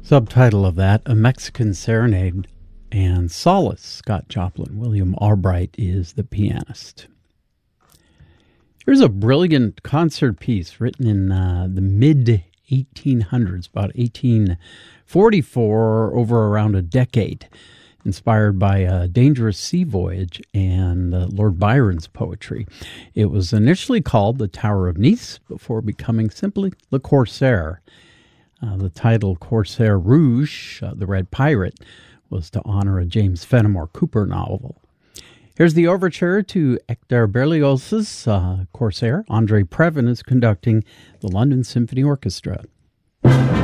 Subtitle of that, A Mexican Serenade, and Solace, Scott Joplin. William Albright is the pianist. Here's a brilliant concert piece written in the mid-1800s, about 1844, over around a decade, inspired by a dangerous sea voyage and Lord Byron's poetry. It was initially called The Tower of Nice before becoming simply Le Corsaire. The title Corsair Rouge, The Red Pirate, was to honor a James Fenimore Cooper novel. Here's the overture to Hector Berlioz's Corsair. Andre Previn is conducting the London Symphony Orchestra.